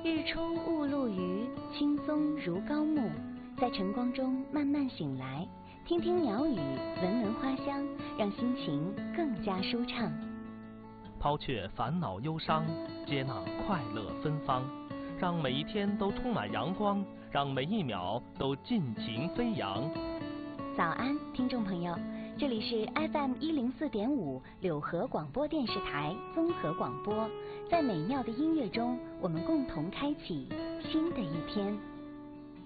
日出雾露余，青松如高木，在晨光中慢慢醒来，听听鸟语，闻闻花香，让心情更加舒畅。 抛却烦恼忧伤，接纳快乐芬芳，让每一天都充满阳光，让每一秒都尽情飞扬。 早安，听众朋友，这里是 FM 104.5柳河广播电视台综合广播，在美妙的音乐中，我们共同开启新的一天。